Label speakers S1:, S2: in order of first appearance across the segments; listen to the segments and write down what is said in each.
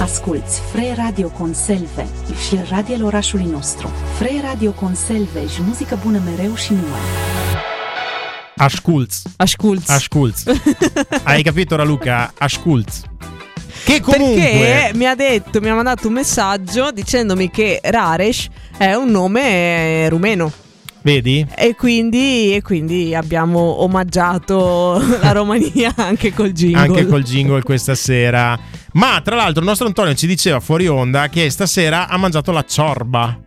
S1: Asculți Free Radio Conselve și radiul orașului nostru. Free Radio Conselve și muzică bună mereu și numai.
S2: Asculți. Hai capito, Raluca? Asculți. Che comunque
S3: perché mi ha mandato un messaggio dicendomi che Raresh è un nome rumeno.
S2: Vedi?
S3: E quindi abbiamo omaggiato la Romania anche col jingle
S2: questa sera. Ma tra l'altro il nostro Antonio ci diceva fuori onda che stasera ha mangiato la ciorba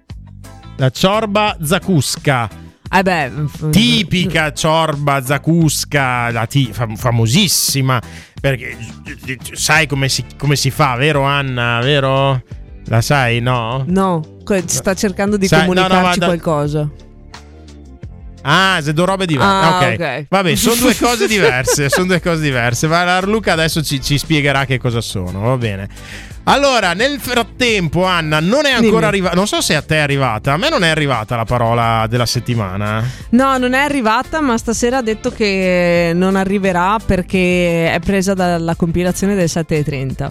S2: zacusca. Tipica ciorba zacusca, famosissima, perché sai come si fa, vero Anna? Vero? La sai, no?
S3: No, sta cercando di comunicarci qualcosa.
S2: Ah, se do robe diverse. Ok. Vabbè, sono due cose diverse. Ma Luca adesso ci spiegherà che cosa sono, va bene. Allora, nel frattempo, Anna, non è ancora arrivata. Non so se a te è arrivata. A me non è arrivata la parola della settimana.
S3: No, non è arrivata, ma stasera ha detto che non arriverà perché è presa dalla compilazione del 7:30.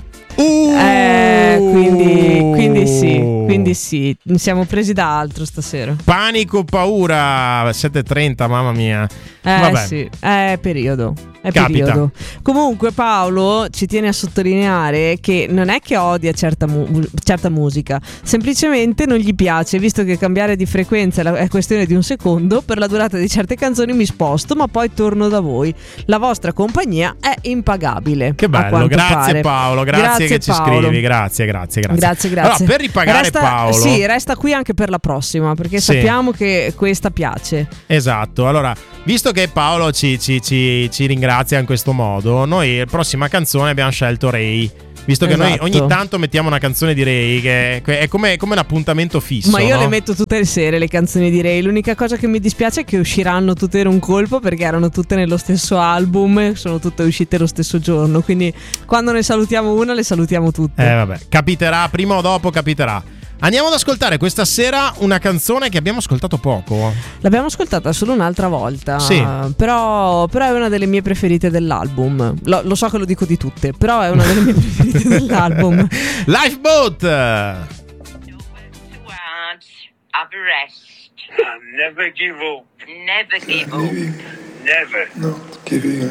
S3: Quindi sì, siamo presi da altro stasera.
S2: Panico, paura, 7:30, mamma mia. Vabbè.
S3: Sì, è periodo.
S2: Capita.
S3: Comunque Paolo ci tiene a sottolineare che non è che odia certa musica, semplicemente non gli piace, visto che cambiare di frequenza è questione di un secondo. Per la durata di certe canzoni mi sposto, ma poi torno da voi. La vostra compagnia è impagabile.
S2: Che bello, grazie Paolo, grazie che
S3: Paolo.
S2: Ci scrivi, grazie.
S3: Grazie.
S2: Allora, per ripagare Paolo,
S3: sì, resta qui anche per la prossima, perché sappiamo che questa piace.
S2: Esatto. Allora, visto che Paolo ci ringrazia in questo modo, noi la prossima canzone abbiamo scelto Ray. Visto che noi ogni tanto mettiamo una canzone di Ray, che è come un appuntamento fisso.
S3: Ma io
S2: no?
S3: le metto tutte le sere le canzoni di Ray. L'unica cosa che mi dispiace è che usciranno tutte in un colpo, perché erano tutte nello stesso album, sono tutte uscite lo stesso giorno. Quindi quando ne salutiamo una, le salutiamo tutte.
S2: Vabbè, capiterà, prima o dopo capiterà. Andiamo ad ascoltare questa sera una canzone che abbiamo ascoltato poco.
S3: L'abbiamo ascoltata solo un'altra volta.
S2: Sì.
S3: Però è una delle mie preferite dell'album. Lo so che lo dico di tutte, però è una delle mie preferite dell'album.
S2: Lifeboat.
S4: Never give up.
S5: Never give up.
S4: Never.
S5: Not giving up.